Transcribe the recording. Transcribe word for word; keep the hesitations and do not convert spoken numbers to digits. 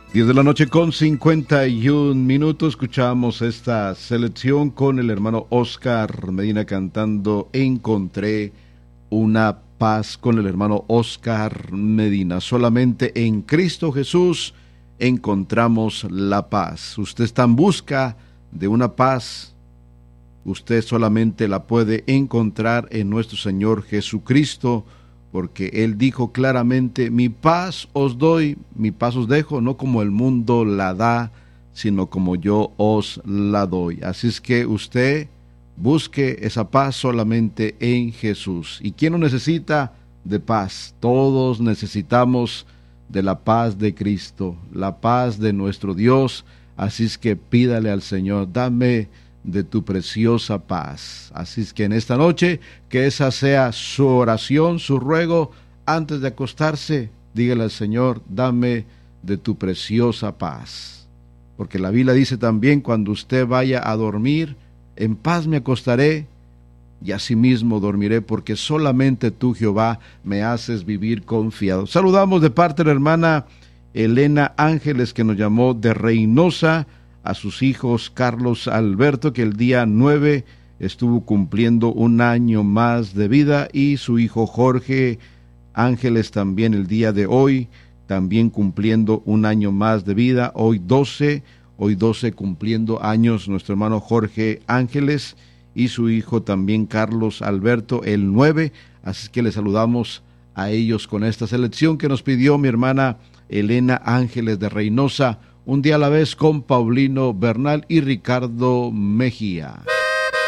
diez de la noche con cincuenta y un minutos. Escuchamos esta selección con el hermano Oscar Medina cantando Encontré una paz, con el hermano Oscar Medina. Solamente en Cristo Jesús encontramos la paz. Usted está en busca de una paz. Usted solamente la puede encontrar en nuestro Señor Jesucristo, porque Él dijo claramente: mi paz os doy, mi paz os dejo, no como el mundo la da, sino como yo os la doy. Así es que usted busque esa paz solamente en Jesús. ¿Y quién no necesita de paz? Todos necesitamos de la paz de Cristo, la paz de nuestro Dios. Así es que pídale al Señor: dame de tu preciosa paz. Así es que en esta noche, que esa sea su oración, su ruego, antes de acostarse, dígale al Señor: dame de tu preciosa paz. Porque la Biblia dice también: cuando usted vaya a dormir, en paz me acostaré y asimismo dormiré, porque solamente tú, Jehová, me haces vivir confiado. Saludamos de parte de la hermana Elena Ángeles, que nos llamó de Reynosa, a sus hijos Carlos Alberto, que el día nueve estuvo cumpliendo un año más de vida, y su hijo Jorge Ángeles también el día de hoy, también cumpliendo un año más de vida. Hoy doce, hoy doce cumpliendo años nuestro hermano Jorge Ángeles, y su hijo también Carlos Alberto el nueve. Así que les saludamos a ellos con esta selección que nos pidió mi hermana Elena Ángeles de Reynosa, Un día a la vez, con Paulino Bernal y Ricardo Mejía.